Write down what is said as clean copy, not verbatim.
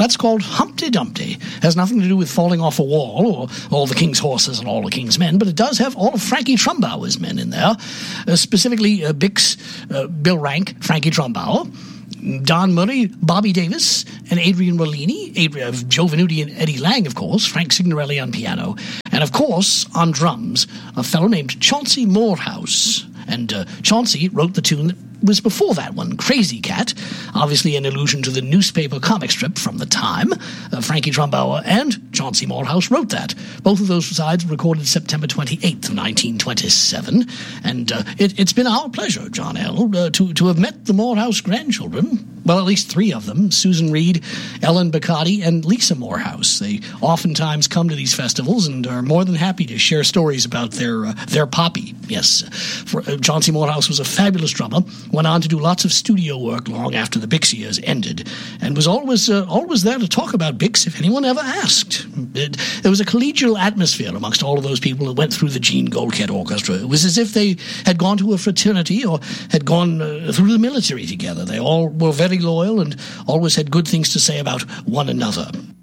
That's called Humpty Dumpty. Has nothing to do with falling off a wall or all the king's horses and all the king's men, but it does have all of Frankie Trumbauer's men in there, specifically Bix, Bill Rank, Frankie Trumbauer, Don Murray, Bobby Davis, and Adrian Rollini, Joe Venuti and Eddie Lang, of course, Frank Signorelli on piano, and of course, on drums, a fellow named Chauncey Morehouse. And Chauncey wrote the tune that was before that one, Crazy Cat, obviously an allusion to the newspaper comic strip from the time. Frankie Trumbauer and Chauncey Morehouse wrote that. Both of those sides recorded September 28th of 1927. And it's been our pleasure, John L., to have met the Morehouse grandchildren. Well, at least three of them, Susan Reed, Ellen Bacardi, and Lisa Morehouse. They oftentimes come to these festivals and are more than happy to share stories about their poppy. Yes, Chauncey Morehouse was a fabulous drummer, went on to do lots of studio work long after the Bix years ended, and was always there to talk about Bix if anyone ever asked. There was a collegial atmosphere amongst all of those people that went through the Gene Goldkett Orchestra. It was as if they had gone to a fraternity or had gone through the military together. They all were very loyal and always had good things to say about one another.